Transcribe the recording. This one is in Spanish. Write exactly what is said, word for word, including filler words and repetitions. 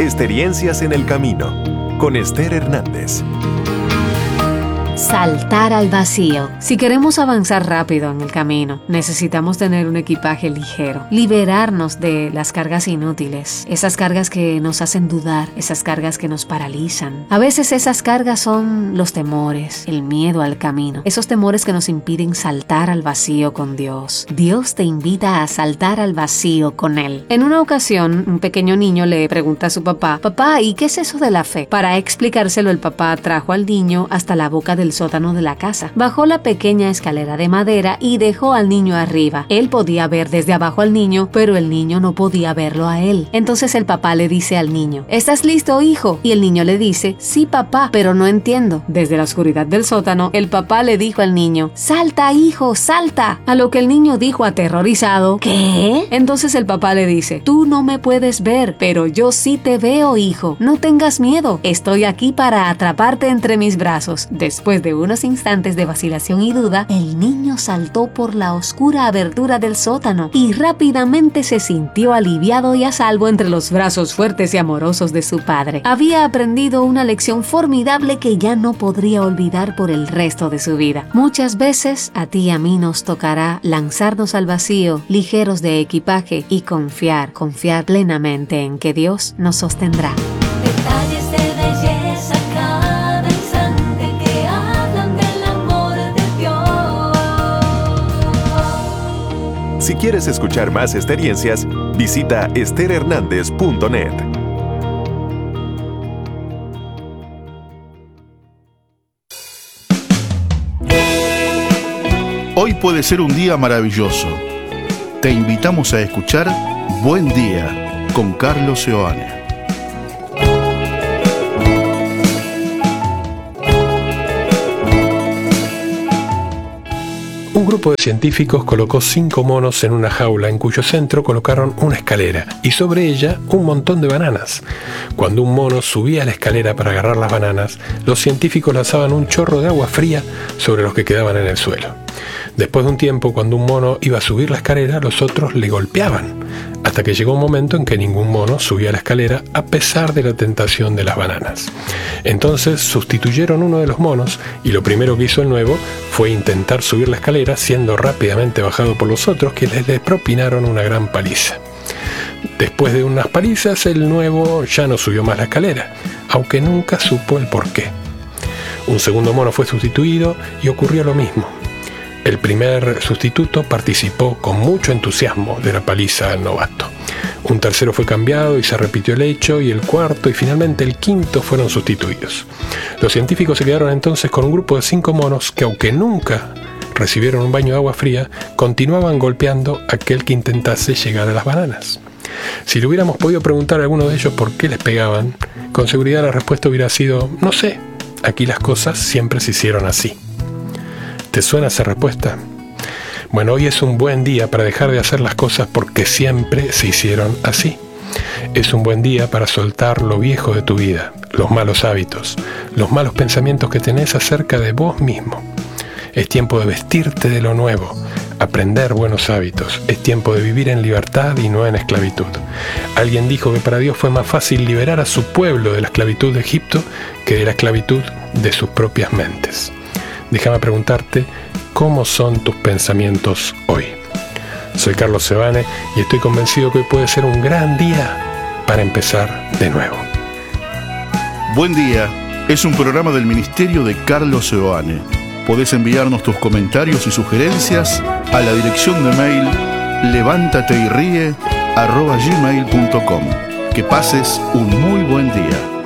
Experiencias en el Camino, con Esther Hernández. Saltar al vacío. Si queremos avanzar rápido en el camino, necesitamos tener un equipaje ligero, liberarnos de las cargas inútiles, esas cargas que nos hacen dudar, esas cargas que nos paralizan. A veces esas cargas son los temores, el miedo al camino, esos temores que nos impiden saltar al vacío con Dios. Dios te invita a saltar al vacío con Él. En una ocasión, un pequeño niño le pregunta a su papá, papá, ¿y qué es eso de la fe? Para explicárselo, el papá trajo al niño hasta la boca del sótano de la casa. Bajó la pequeña escalera de madera y dejó al niño arriba. Él podía ver desde abajo al niño, pero el niño no podía verlo a él. Entonces el papá le dice al niño, ¿estás listo, hijo? Y el niño le dice, sí, papá, pero no entiendo. Desde la oscuridad del sótano, el papá le dijo al niño, salta, hijo, salta. A lo que el niño dijo aterrorizado, ¿qué? Entonces el papá le dice, tú no me puedes ver, pero yo sí te veo, hijo. No tengas miedo. Estoy aquí para atraparte entre mis brazos. Después de unos instantes de vacilación y duda, el niño saltó por la oscura abertura del sótano y rápidamente se sintió aliviado y a salvo entre los brazos fuertes y amorosos de su padre. Había aprendido una lección formidable que ya no podría olvidar por el resto de su vida. Muchas veces a ti y a mí nos tocará lanzarnos al vacío, ligeros de equipaje, y confiar, confiar plenamente en que Dios nos sostendrá. Detalles de belleza cada instante que hablan del amor de Dios. Si quieres escuchar más experiencias, visita ester hernández punto net. Hoy puede ser un día maravilloso. Te invitamos a escuchar Buen Día con Carlos Seoane. Un grupo de científicos colocó cinco monos en una jaula en cuyo centro colocaron una escalera y sobre ella un montón de bananas. Cuando un mono subía a la escalera para agarrar las bananas, los científicos lanzaban un chorro de agua fría sobre los que quedaban en el suelo. Después de un tiempo, cuando un mono iba a subir la escalera, los otros le golpeaban, hasta que llegó un momento en que ningún mono subía la escalera a pesar de la tentación de las bananas. Entonces sustituyeron uno de los monos y lo primero que hizo el nuevo fue intentar subir la escalera, siendo rápidamente bajado por los otros, que les propinaron una gran paliza. Después de unas palizas, el nuevo ya no subió más la escalera, aunque nunca supo el porqué. Un segundo mono fue sustituido y ocurrió lo mismo. El primer sustituto participó con mucho entusiasmo de la paliza al novato. Un tercero fue cambiado y se repitió el hecho, y el cuarto y finalmente el quinto fueron sustituidos. Los científicos se quedaron entonces con un grupo de cinco monos que, aunque nunca recibieron un baño de agua fría, continuaban golpeando a aquel que intentase llegar a las bananas. Si le hubiéramos podido preguntar a alguno de ellos por qué les pegaban, con seguridad la respuesta hubiera sido, no sé, aquí las cosas siempre se hicieron así. ¿Te suena esa respuesta? Bueno, hoy es un buen día para dejar de hacer las cosas porque siempre se hicieron así. Es un buen día para soltar lo viejo de tu vida, los malos hábitos, los malos pensamientos que tenés acerca de vos mismo. Es tiempo de vestirte de lo nuevo, aprender buenos hábitos. Es tiempo de vivir en libertad y no en esclavitud. Alguien dijo que para Dios fue más fácil liberar a su pueblo de la esclavitud de Egipto que de la esclavitud de sus propias mentes. Déjame preguntarte, ¿cómo son tus pensamientos hoy? Soy Carlos Seoane y estoy convencido que hoy puede ser un gran día para empezar de nuevo. Buen Día es un programa del Ministerio de Carlos Seoane. Podés enviarnos tus comentarios y sugerencias a la dirección de mail levántateyríe arroba gmail punto com. Que pases un muy buen día.